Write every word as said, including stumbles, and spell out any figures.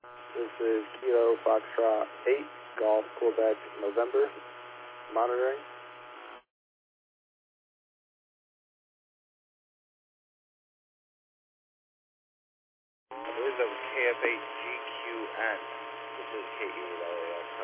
This is Kilo Foxtrot eight, Golf, Quebec, November, monitoring. I believe that was K F eight G Q N. This is K E with L A